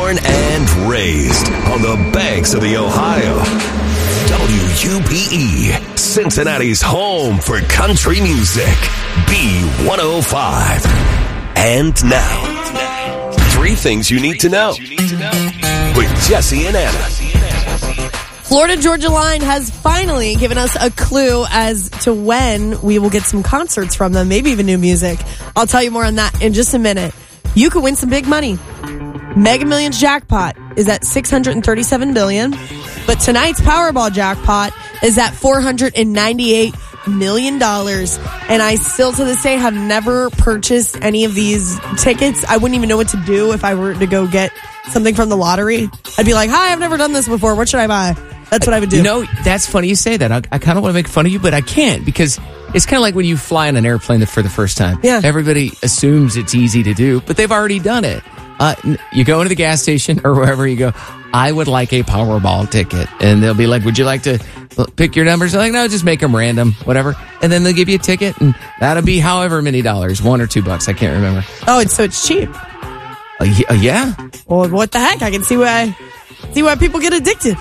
Born and raised on the banks of the Ohio. WUPE, Cincinnati's home for country music. B105. And now, 3 things you need to know with Jesse and Anna. Florida Georgia Line has finally given us a clue as to when we will get some concerts from them, maybe even new music. I'll tell you more on that in just a minute. You could win some big money. Mega Millions jackpot is at $637 billion, but tonight's Powerball jackpot is at $498 million. And I still to this day have never purchased any of these tickets. I wouldn't even know what to do if I were to go get something from the lottery. I'd be like, hi, I've never done this before. What should I buy? That's what I would do. You know, that's funny you say that. I kind of want to make fun of you, but I can't because it's kind of like when you fly on an airplane for the first time. Yeah. Everybody assumes it's easy to do, but they've already done it. You go into the gas station or wherever you go, I would like a Powerball ticket. And they'll be like, would you like to pick your numbers? They're like, no, just make them random, whatever. And then they'll give you a ticket, and that'll be however many dollars, $1 or $2. I can't remember. Oh, so it's cheap. Yeah. Well, what the heck? I can see why people get addicted.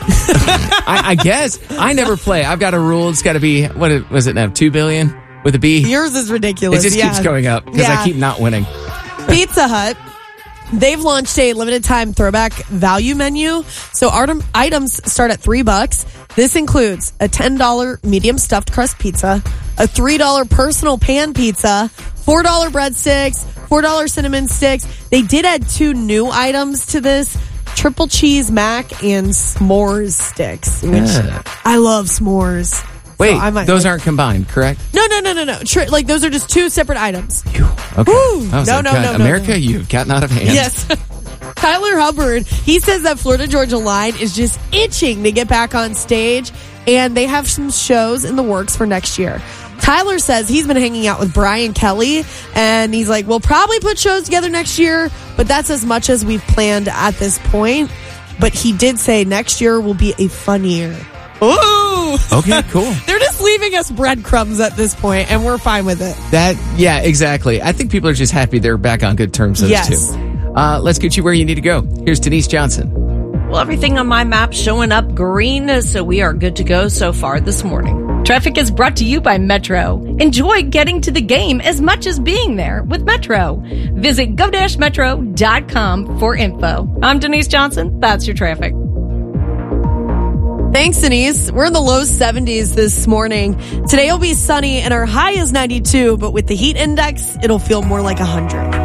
I guess. I never play. I've got a rule. It's got to be, what was it now, 2 billion with a B? Yours is ridiculous. It just keeps going up because I keep not winning. Pizza Hut. They've launched a limited time throwback value menu. So items start at $3. This includes a $10 medium stuffed crust pizza, a $3 personal pan pizza, $4 breadsticks, $4 cinnamon sticks. They did add 2 new items to this. Triple cheese mac and s'mores sticks, which I love s'mores. Wait, so those aren't combined, correct? No. Like those are just 2 separate items. Okay. Woo. No. America, you've gotten out of hand. Yes. Tyler Hubbard, he says that Florida Georgia Line is just itching to get back on stage, and they have some shows in the works for next year. Tyler says he's been hanging out with Brian Kelly, and he's like, we'll probably put shows together next year, but that's as much as we've planned at this point. But he did say next year will be a fun year. Ooh! Okay, cool. They're just leaving us breadcrumbs at this point, and we're fine with it. Yeah, exactly. I think people are just happy they're back on good terms, those two. Let's get you where you need to go. Here's Denise Johnson. Well, everything on my map showing up green, so we are good to go so far this morning. Traffic is brought to you by Metro. Enjoy getting to the game as much as being there with Metro. Visit go-metro.com for info. I'm Denise Johnson. That's your traffic. Thanks, Denise. We're in the low 70s this morning. Today will be sunny and our high is 92, but with the heat index, it'll feel more like 100.